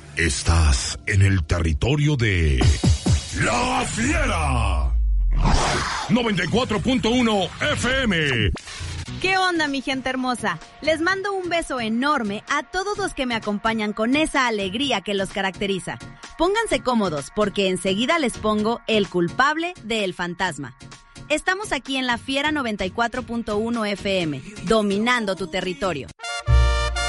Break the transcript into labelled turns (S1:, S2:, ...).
S1: Estás en el territorio de La Fiera 94.1 FM.
S2: ¿Qué onda, mi gente hermosa? Les mando un beso enorme a todos los que me acompañan con esa alegría que los caracteriza. Pónganse cómodos porque enseguida les pongo el culpable de El Fantasma. Estamos aquí en La Fiera 94.1 FM, dominando tu territorio.